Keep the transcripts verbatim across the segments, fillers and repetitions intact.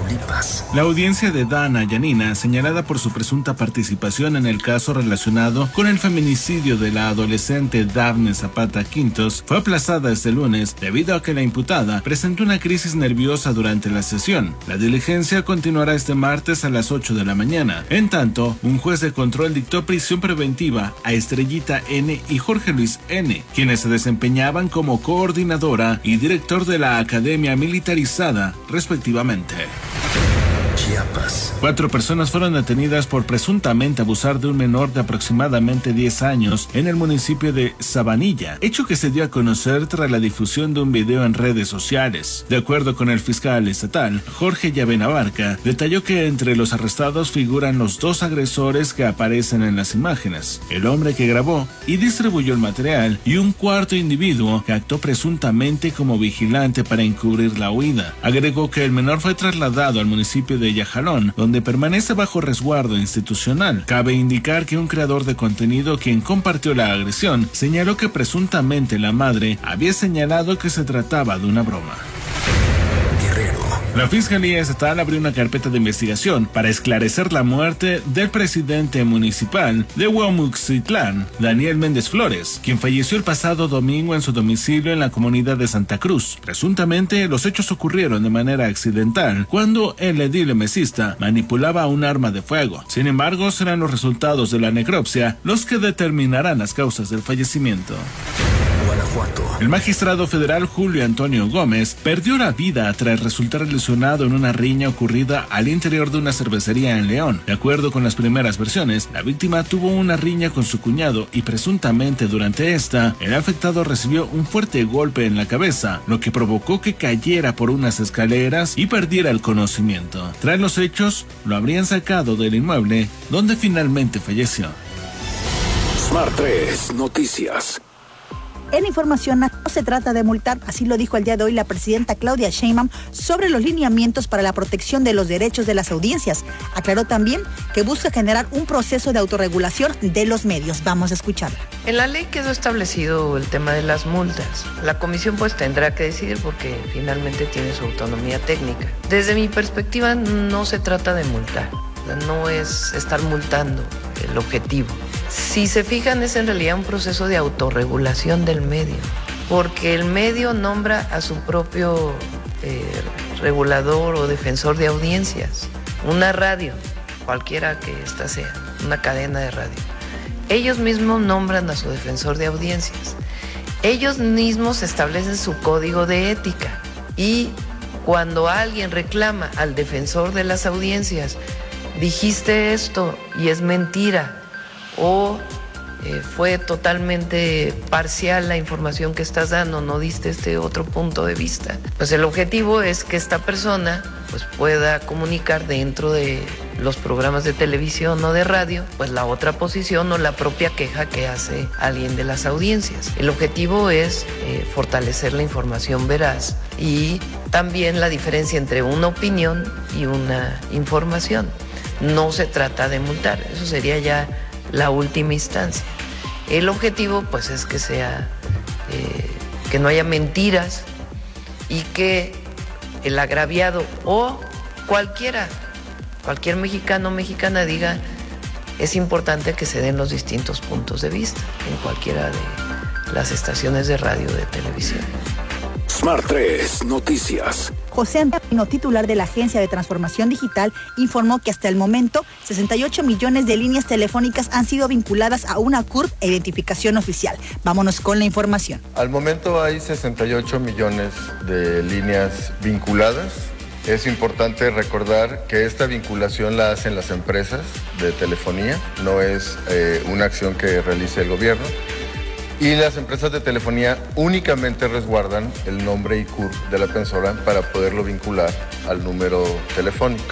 Tamaulipas. La audiencia de Dana Yanina, señalada por su presunta participación en el caso relacionado con el feminicidio de la adolescente Dafne Zapata Quintos, fue aplazada este lunes debido a que la imputada presentó una crisis nerviosa durante la sesión. La diligencia continuará este martes a las ocho de la mañana. En tanto, un juez de control dictó prisión preventiva a Estrellita N y Jorge Luis N, quienes se desempeñaban como coordinadora y director de la Academia Militarizada, respectivamente. Chiapas. Cuatro personas fueron detenidas por presuntamente abusar de un menor de aproximadamente diez años en el municipio de Sabanilla, hecho que se dio a conocer tras la difusión de un video en redes sociales. De acuerdo con el fiscal estatal, Jorge Llavenabarca, detalló que entre los arrestados figuran los dos agresores que aparecen en las imágenes, el hombre que grabó y distribuyó el material y un cuarto individuo que actuó presuntamente como vigilante para encubrir la huida. Agregó que el menor fue trasladado al municipio de Yajalón, donde permanece bajo resguardo institucional. Cabe indicar que un creador de contenido quien compartió la agresión señaló que presuntamente la madre había señalado que se trataba de una broma. La Fiscalía Estatal abrió una carpeta de investigación para esclarecer la muerte del presidente municipal de Huamuxitlán, Daniel Méndez Flores, quien falleció el pasado domingo en su domicilio en la comunidad de Santa Cruz. Presuntamente, los hechos ocurrieron de manera accidental cuando el edil mesista manipulaba un arma de fuego. Sin embargo, serán los resultados de la necropsia los que determinarán las causas del fallecimiento. El magistrado federal Julio Antonio Gómez perdió la vida tras resultar lesionado en una riña ocurrida al interior de una cervecería en León. De acuerdo con las primeras versiones, la víctima tuvo una riña con su cuñado y presuntamente durante esta, el afectado recibió un fuerte golpe en la cabeza, lo que provocó que cayera por unas escaleras y perdiera el conocimiento. Tras los hechos, lo habrían sacado del inmueble, donde finalmente falleció. Smart tres Noticias. En información, no se trata de multar, así lo dijo el día de hoy la presidenta Claudia Sheinbaum sobre los lineamientos para la protección de los derechos de las audiencias. Aclaró también que busca generar un proceso de autorregulación de los medios. Vamos a escucharla. En la ley quedó establecido el tema de las multas. La comisión pues tendrá que decidir porque finalmente tiene su autonomía técnica. Desde mi perspectiva no se trata de multar, no es estar multando el objetivo. Si se fijan, es en realidad un proceso de autorregulación del medio, porque el medio nombra a su propio eh, regulador o defensor de audiencias. Una radio, cualquiera que ésta sea, una cadena de radio. Ellos mismos nombran a su defensor de audiencias. Ellos mismos establecen su código de ética. Y cuando alguien reclama al defensor de las audiencias, dijiste esto y es mentira, o eh, fue totalmente parcial la información que estás dando, no diste este otro punto de vista, pues el objetivo es que esta persona pues pueda comunicar dentro de los programas de televisión o de radio, pues la otra posición o la propia queja que hace alguien de las audiencias. El objetivo es eh, fortalecer la información veraz y también la diferencia entre una opinión y una información. No se trata de multar, eso sería ya la última instancia. El objetivo pues es que sea eh, que no haya mentiras y que el agraviado o cualquiera, cualquier mexicano o mexicana diga es importante que se den los distintos puntos de vista en cualquiera de las estaciones de radio o de televisión. Smart tres Noticias. José Antonio, titular de la Agencia de Transformación Digital, informó que hasta el momento sesenta y ocho millones de líneas telefónicas han sido vinculadas a una C U R P e identificación oficial. Vámonos con la información. Al momento hay sesenta y ocho millones de líneas vinculadas. Es importante recordar que esta vinculación la hacen las empresas de telefonía, no es eh, una acción que realice el gobierno. Y las empresas de telefonía únicamente resguardan el nombre y C U R P de la persona para poderlo vincular al número telefónico.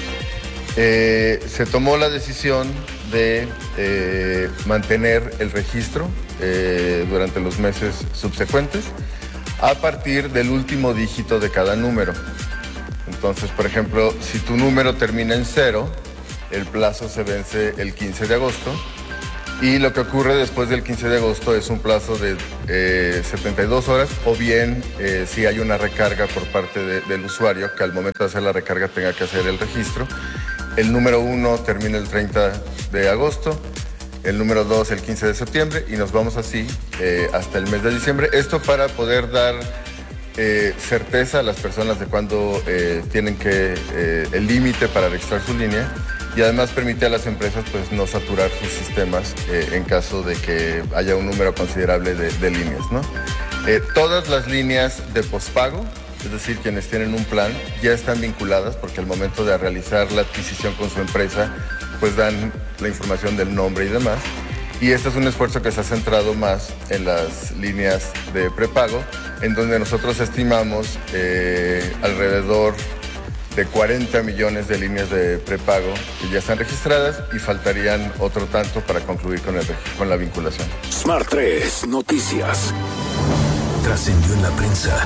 Eh, se tomó la decisión de eh, mantener el registro eh, durante los meses subsecuentes a partir del último dígito de cada número. Entonces, por ejemplo, si tu número termina en cero, el plazo se vence el quince de agosto Y lo que ocurre después del quince de agosto es un plazo de eh, setenta y dos horas, o bien eh, si hay una recarga por parte de, del usuario, que al momento de hacer la recarga tenga que hacer el registro. El número uno termina el treinta de agosto, el número dos el quince de septiembre, y nos vamos así eh, hasta el mes de diciembre. Esto para poder dar eh, certeza a las personas de cuándo eh, tienen que, eh, el límite para registrar su línea. Y además permite a las empresas pues no saturar sus sistemas eh, en caso de que haya un número considerable de, de líneas, ¿no? Eh, todas las líneas de pospago, es decir, quienes tienen un plan, ya están vinculadas porque al momento de realizar la adquisición con su empresa, pues dan la información del nombre y demás. Y este es un esfuerzo que se ha centrado más en las líneas de prepago, en donde nosotros estimamos eh, alrededor de cuarenta millones de líneas de prepago que ya están registradas y faltarían otro tanto para concluir con, el, con la vinculación. Smart tres Noticias. Trascendió en la prensa.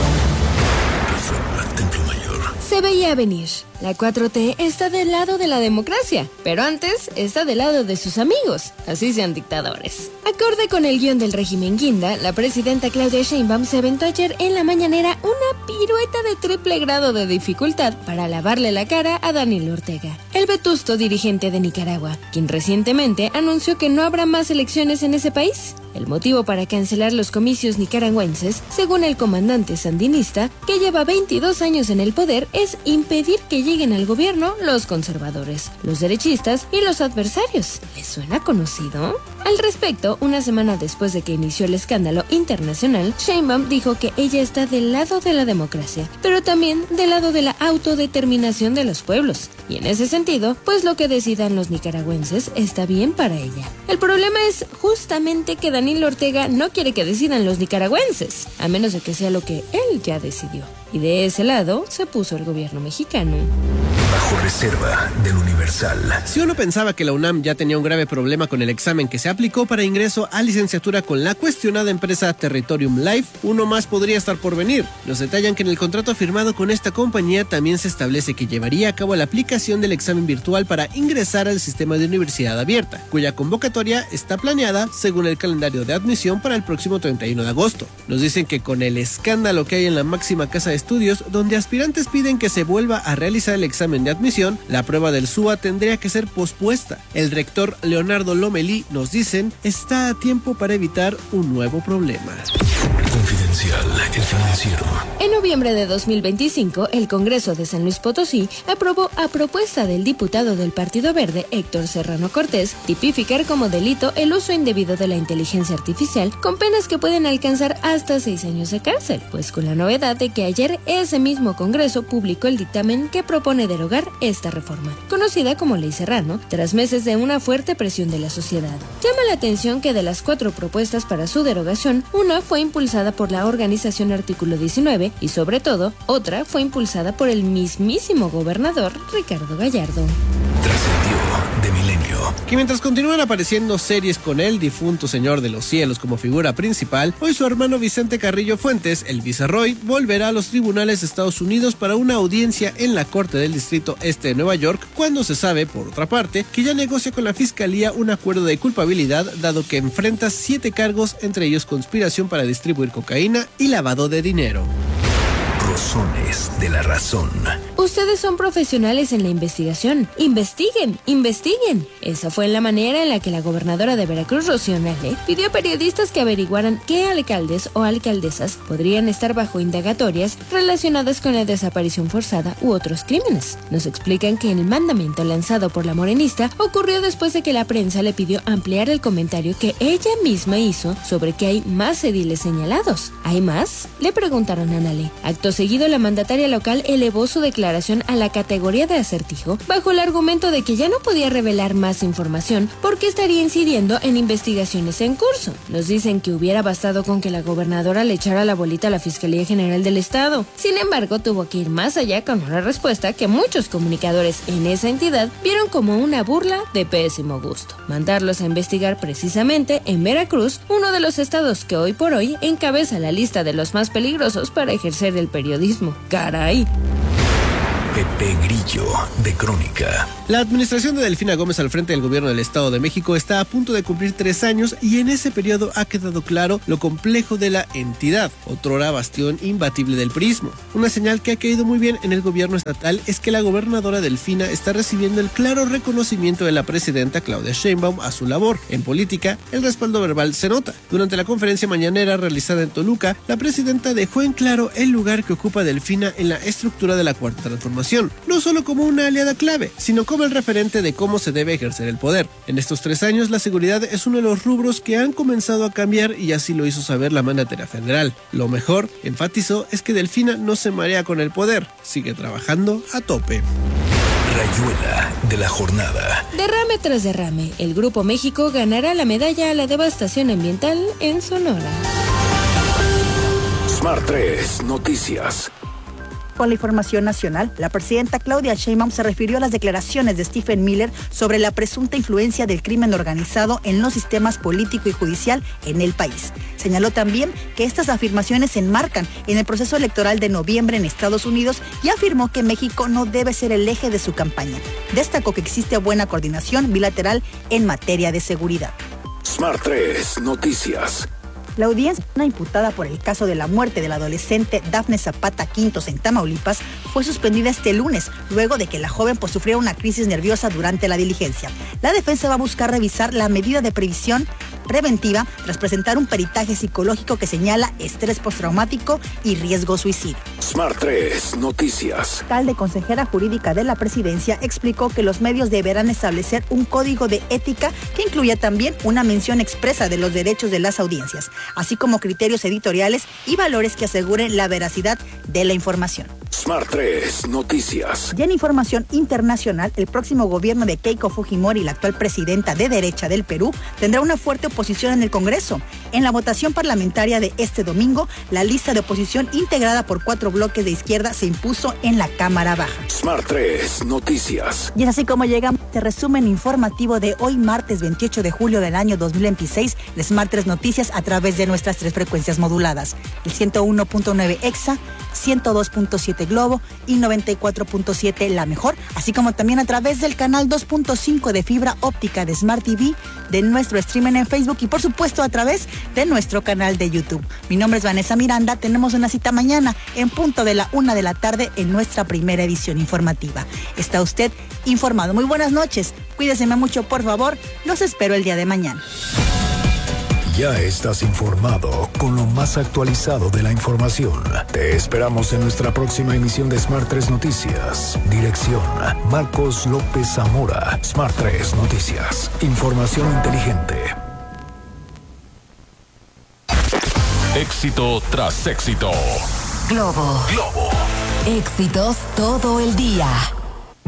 Reforma Templo Mayor. Se veía venir. La cuatro T está del lado de la democracia, pero antes está del lado de sus amigos, así sean dictadores. Acorde con el guión del régimen guinda, la presidenta Claudia Sheinbaum se aventó ayer en la mañanera una pirueta de triple grado de dificultad para lavarle la cara a Daniel Ortega, el vetusto dirigente de Nicaragua, quien recientemente anunció que no habrá más elecciones en ese país. El motivo para cancelar los comicios nicaragüenses, según el comandante sandinista, que lleva veintidós años en el poder, es impedir que lleguen al gobierno los conservadores, los derechistas y los adversarios. ¿Les suena conocido? Al respecto, una semana después de que inició el escándalo internacional, Sheinbaum dijo que ella está del lado de la democracia, pero también del lado de la autodeterminación de los pueblos. Y en ese sentido, pues lo que decidan los nicaragüenses está bien para ella. El problema es justamente que Daniel Ortega no quiere que decidan los nicaragüenses, a menos de que sea lo que él ya decidió. Y de ese lado se puso el gobierno mexicano. Bajo reserva del Universal. Si uno pensaba que la UNAM ya tenía un grave problema con el examen que se aplicó para ingreso a licenciatura con la cuestionada empresa Territorium Life, uno más podría estar por venir. Nos detallan que en el contrato firmado con esta compañía también se establece que llevaría a cabo la aplicación del examen virtual para ingresar al sistema de universidad abierta, cuya convocatoria está planeada según el calendario de admisión para el próximo treinta y uno de agosto. Nos dicen que con el escándalo que hay en la máxima casa de estudios, donde aspirantes piden que se vuelva a realizar el examen de admisión, la prueba del S U A tendría que ser pospuesta. El rector Leonardo Lomelí, nos dicen, está a tiempo para evitar un nuevo problema. Confidencial, el financiero. En noviembre de dos mil veinticinco, el Congreso de San Luis Potosí aprobó a propuesta del diputado del Partido Verde, Héctor Serrano Cortés, tipificar como delito el uso indebido de la inteligencia artificial con penas que pueden alcanzar hasta seis años de cárcel, pues con la novedad de que ayer ese mismo Congreso publicó el dictamen que propone derogar esta reforma, conocida como Ley Serrano, tras meses de una fuerte presión de la sociedad. Llama la atención que de las cuatro propuestas para su derogación, una fue impulsada por la organización Artículo diecinueve y sobre todo, otra fue impulsada por el mismísimo gobernador Ricardo Gallardo. Trascendió de Milenio. Que mientras continúan apareciendo series con el difunto Señor de los Cielos como figura principal, hoy su hermano Vicente Carrillo Fuentes, el Viceroy, volverá a los tribunales de Estados Unidos para una audiencia en la Corte del Distrito Este de Nueva York, cuando se sabe, por otra parte, que ya negocia con la Fiscalía un acuerdo de culpabilidad, dado que enfrenta siete cargos, entre ellos conspiración para distribuir cocaína y lavado de dinero. Rosones de la razón. Ustedes son profesionales en la investigación. Investiguen, investiguen. Esa fue la manera en la que la gobernadora de Veracruz, Rocío Nale, pidió a periodistas que averiguaran qué alcaldes o alcaldesas podrían estar bajo indagatorias relacionadas con la desaparición forzada u otros crímenes. Nos explican que el mandamiento lanzado por la morenista ocurrió después de que la prensa le pidió ampliar el comentario que ella misma hizo sobre que hay más ediles señalados. ¿Hay más?, le preguntaron a Nale. Acto seguido, la mandataria local elevó su declaración a la categoría de acertijo bajo el argumento de que ya no podía revelar más información porque estaría incidiendo en investigaciones en curso. Nos dicen que hubiera bastado con que la gobernadora le echara la bolita a la Fiscalía General del Estado. Sin embargo, tuvo que ir más allá con una respuesta que muchos comunicadores en esa entidad vieron como una burla de pésimo gusto: mandarlos a investigar precisamente en Veracruz, uno de los estados que hoy por hoy encabeza la lista de los más peligrosos para ejercer el periodismo. ¡Caray! Pepe Grillo de Crónica. La administración de Delfina Gómez al frente del gobierno del Estado de México está a punto de cumplir tres años y en ese periodo ha quedado claro lo complejo de la entidad, otrora bastión imbatible del priismo. Una señal que ha caído muy bien en el gobierno estatal es que la gobernadora Delfina está recibiendo el claro reconocimiento de la presidenta Claudia Sheinbaum a su labor. En política, el respaldo verbal se nota. Durante la conferencia mañanera realizada en Toluca, la presidenta dejó en claro el lugar que ocupa Delfina en la estructura de la Cuarta Transformación, no solo como una aliada clave, sino como el referente de cómo se debe ejercer el poder. En estos tres años, la seguridad es uno de los rubros que han comenzado a cambiar y así lo hizo saber la mandataria federal. Lo mejor, enfatizó, es que Delfina no se marea con el poder, sigue trabajando a tope. Rayuela de la jornada. Derrame tras derrame, el Grupo México ganará la medalla a la devastación ambiental en Sonora. Smart tres Noticias. Con la información nacional, la presidenta Claudia Sheinbaum se refirió a las declaraciones de Stephen Miller sobre la presunta influencia del crimen organizado en los sistemas político y judicial en el país. Señaló también que estas afirmaciones se enmarcan en el proceso electoral de noviembre en Estados Unidos y afirmó que México no debe ser el eje de su campaña. Destacó que existe buena coordinación bilateral en materia de seguridad. Smart tres Noticias. La audiencia imputada por el caso de la muerte del adolescente Dafne Zapata Quintos en Tamaulipas fue suspendida este lunes, luego de que la joven pues, sufriera una crisis nerviosa durante la diligencia. La defensa va a buscar revisar la medida de previsión preventiva tras presentar un peritaje psicológico que señala estrés postraumático y riesgo suicida. Smart tres Noticias. El de consejera jurídica de la presidencia explicó que los medios deberán establecer un código de ética que incluya también una mención expresa de los derechos de las audiencias, así como criterios editoriales y valores que aseguren la veracidad de la información. Smart tres Noticias. Y en información internacional, el próximo gobierno de Keiko Fujimori, la actual presidenta de derecha del Perú, tendrá una fuerte oposición en el Congreso. En la votación parlamentaria de este domingo, la lista de oposición integrada por cuatro bloques de izquierda se impuso en la Cámara Baja. Smart tres Noticias. Y es así como llegamos a este resumen informativo de hoy, martes veintiocho de julio del año dos mil veintiséis, de Smart tres Noticias a través de nuestras tres frecuencias moduladas. El ciento uno punto nueve Exa, ciento dos punto siete Globo y noventa y cuatro punto siete La Mejor, así como también a través del canal dos punto cinco de fibra óptica de Smart T V, de nuestro streaming en Facebook y por supuesto a través de nuestro canal de YouTube. Mi nombre es Vanessa Miranda, tenemos una cita mañana en punto de la una de la tarde en nuestra primera edición informativa. Está usted informado. Muy buenas noches, cuídese mucho por favor, los espero el día de mañana. Ya estás informado con lo más actualizado de la información. Te esperamos en nuestra próxima emisión de Smart tres Noticias. Dirección: Marcos López Zamora. Smart tres Noticias. Información inteligente. Éxito tras éxito. Globo. Globo. Éxitos todo el día.